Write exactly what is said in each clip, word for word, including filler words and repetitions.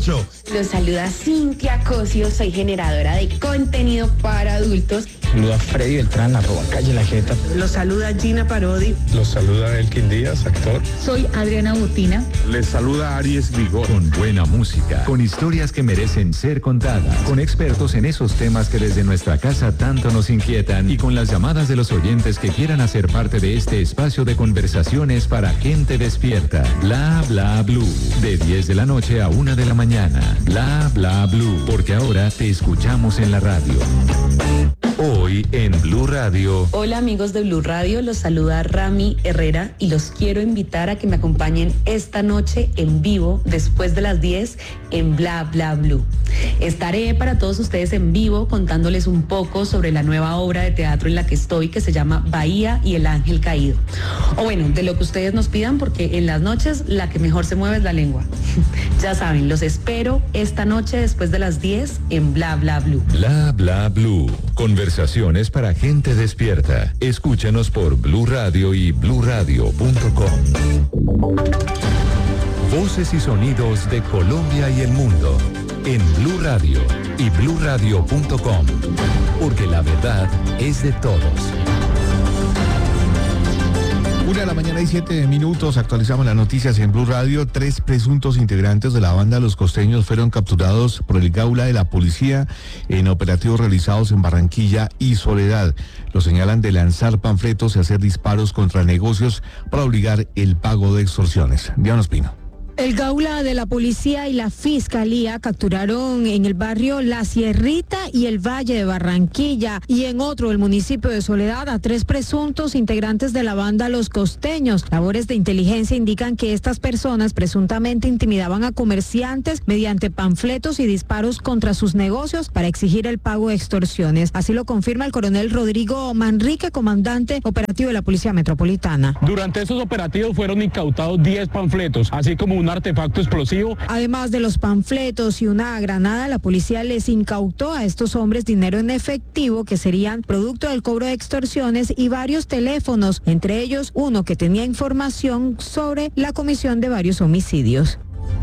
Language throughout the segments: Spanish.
ocho. Los saluda Cintia Cosio, soy generadora de contenido para adultos. Saluda Freddy Beltrán, arroba Calle La Jeta. Los saluda Gina Parodi. Los saluda Elkin Díaz, actor. Soy Adriana Butina. Les saluda Aries Vigor. Con buena música, con historias que merecen ser contadas, con expertos en esos temas que desde nuestra casa tanto nos inquietan y con las llamadas de los oyentes que quieran hacer parte de este espacio de conversaciones para gente despierta. Bla Bla Blue, de diez de la noche a una de la mañana. Bla Bla Blue, porque ahora te escuchamos en la radio. Hoy en Blue Radio. Hola amigos de Blue Radio, los saluda Rami Herrera y los quiero invitar a que me acompañen esta noche en vivo después de las diez en Bla Bla Blue. Estaré para todos ustedes en vivo contándoles un poco sobre la nueva obra de teatro en la que estoy, que se llama Bahía y el Ángel Caído. O bueno, de lo que ustedes nos pidan, porque en las noches la que mejor se mueve es la lengua. Ya saben, los espero esta noche después de las diez en Bla Bla Blue. Bla Bla Blue. Conversaciones para gente despierta. Escúchanos por Blue Radio y blue radio punto com. Voces y sonidos de Colombia y el mundo en Blue Radio y blue radio punto com. Porque la verdad es de todos. Una de la mañana y siete minutos, actualizamos las noticias en Blue Radio. Tres presuntos integrantes de la banda Los Costeños fueron capturados por el Gaula de la policía en operativos realizados en Barranquilla y Soledad. Los señalan de lanzar panfletos y hacer disparos contra negocios para obligar el pago de extorsiones. Diana Espino. El Gaula de la Policía y la Fiscalía capturaron en el barrio La Sierrita y el Valle de Barranquilla y en otro, el municipio de Soledad, a tres presuntos integrantes de la banda Los Costeños. Labores de inteligencia indican que estas personas presuntamente intimidaban a comerciantes mediante panfletos y disparos contra sus negocios para exigir el pago de extorsiones. Así lo confirma el coronel Rodrigo Manrique, comandante operativo de la Policía Metropolitana. Durante esos operativos fueron incautados diez panfletos, así como un un artefacto explosivo. Además de los panfletos y una granada, la policía les incautó a estos hombres dinero en efectivo que serían producto del cobro de extorsiones y varios teléfonos, entre ellos uno que tenía información sobre la comisión de varios homicidios.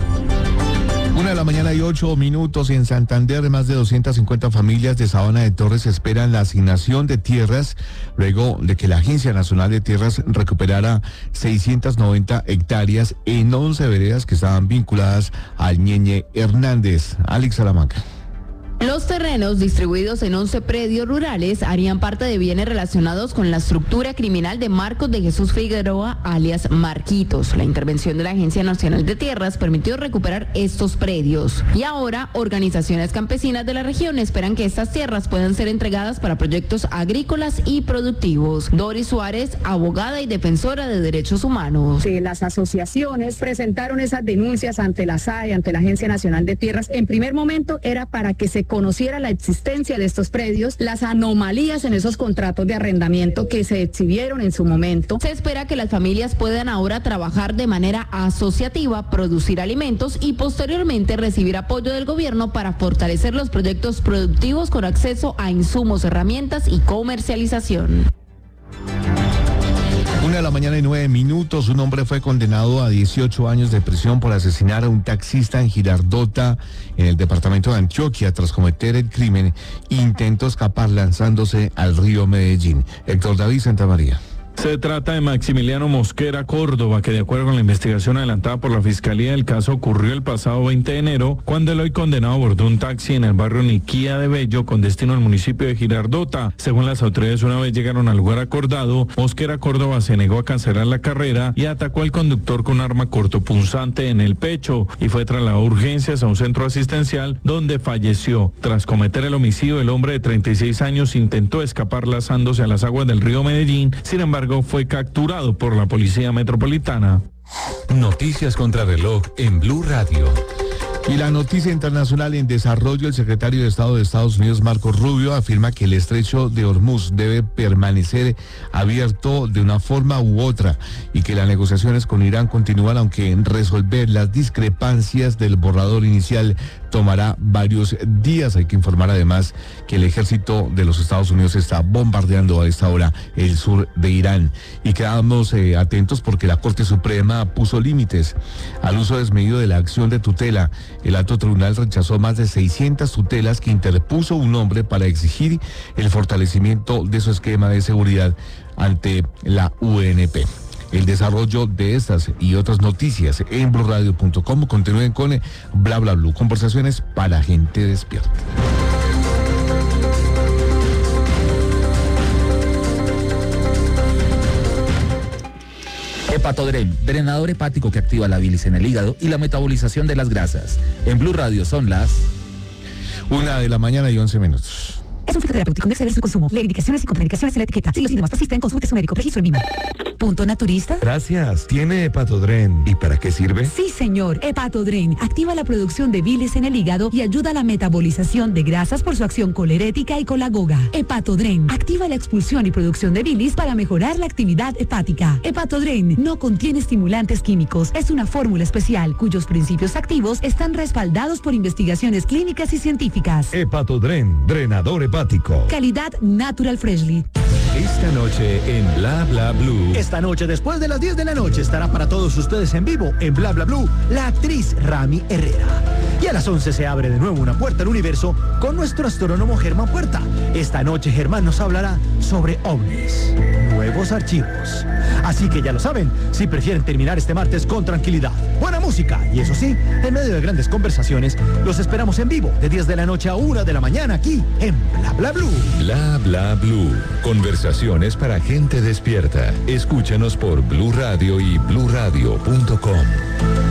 Una de la mañana y ocho minutos en Santander, más de doscientas cincuenta familias de Sabana de Torres esperan la asignación de tierras luego de que la Agencia Nacional de Tierras recuperara seiscientas noventa hectáreas en once veredas que estaban vinculadas al Ñeñe Hernández. Alex Salamanca. Los terrenos distribuidos en once predios rurales harían parte de bienes relacionados con la estructura criminal de Marcos de Jesús Figueroa, alias Marquitos. La intervención de la Agencia Nacional de Tierras permitió recuperar estos predios. Y ahora, organizaciones campesinas de la región esperan que estas tierras puedan ser entregadas para proyectos agrícolas y productivos. Doris Suárez, abogada y defensora de derechos humanos. Eh, las asociaciones presentaron esas denuncias ante la S A E, ante la Agencia Nacional de Tierras. En primer momento era para que se conociera la existencia de estos predios, las anomalías en esos contratos de arrendamiento que se exhibieron en su momento. Se espera que las familias puedan ahora trabajar de manera asociativa, producir alimentos y posteriormente recibir apoyo del gobierno para fortalecer los proyectos productivos con acceso a insumos, herramientas y comercialización. Una de la mañana y nueve minutos, un hombre fue condenado a dieciocho años de prisión por asesinar a un taxista en Girardota, en el departamento de Antioquia, tras cometer el crimen. Intentó escapar lanzándose al río Medellín. Héctor David Santamaría. Se trata de Maximiliano Mosquera Córdoba, que de acuerdo con la investigación adelantada por la Fiscalía, el caso ocurrió el pasado veinte de enero, cuando el hoy condenado abordó un taxi en el barrio Niquía de Bello, con destino al municipio de Girardota. Según las autoridades, una vez llegaron al lugar acordado, Mosquera Córdoba se negó a cancelar la carrera y atacó al conductor con un arma cortopunzante en el pecho y fue trasladado a urgencias a un centro asistencial donde falleció. Tras cometer el homicidio, el hombre de treinta y seis años intentó escapar lanzándose a las aguas del río Medellín, sin embargo, fue capturado por la Policía Metropolitana. Noticias contra reloj en Blue Radio. Y la noticia internacional en desarrollo, el secretario de Estado de Estados Unidos, Marco Rubio, afirma que el estrecho de Hormuz debe permanecer abierto de una forma u otra y que las negociaciones con Irán continúan, aunque resolver las discrepancias del borrador inicial tomará varios días. Hay que informar además que el ejército de los Estados Unidos está bombardeando a esta hora el sur de Irán. Y quedamos eh, atentos porque la Corte Suprema puso límites al uso desmedido de la acción de tutela el alto tribunal rechazó más de seiscientas tutelas que interpuso un hombre para exigir el fortalecimiento de su esquema de seguridad ante la U N P. El desarrollo de estas y otras noticias en blue radio punto com. Continúen con Bla Bla Blue, conversaciones para gente despierta. Hepatodren, drenador hepático que activa la bilis en el hígado y la metabolización de las grasas. En Blue Radio son las una de la mañana y once minutos. Es un fitoterapéutico, no exceder su consumo. Lee indicaciones y contraindicaciones en la etiqueta. Si los síntomas persisten, consulte a su médico. Registro en Vima. Punto Naturista. Gracias. ¿Tiene Hepatodren? ¿Y para qué sirve? Sí, señor. Hepatodren activa la producción de bilis en el hígado y ayuda a la metabolización de grasas por su acción colerética y colagoga. Hepatodren activa la expulsión y producción de bilis para mejorar la actividad hepática. Hepatodren no contiene estimulantes químicos. Es una fórmula especial cuyos principios activos están respaldados por investigaciones clínicas y científicas. Hepatodren, drenador hepático. Calidad Natural Freshly. Esta noche en Bla Bla Blue. Esta noche, después de las diez de la noche, estará para todos ustedes en vivo en Bla Bla Blue la actriz Rami Herrera. Y a las once se abre de nuevo una puerta al universo con nuestro astrónomo Germán Puerta. Esta noche Germán nos hablará sobre ovnis, nuevos archivos. Así que ya lo saben, si prefieren terminar este martes con tranquilidad, buena música y eso sí, en medio de grandes conversaciones, los esperamos en vivo de diez de la noche a una de la mañana aquí en Bla Bla Blue. Bla Bla Blue. Conversaciones para gente despierta. Escúchanos por Blue Radio y blue radio punto com.